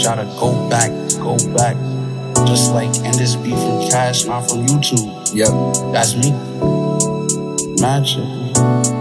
y'all to go back. Just like end this beef from Cash, not from YouTube. Yep. That's me. Magic.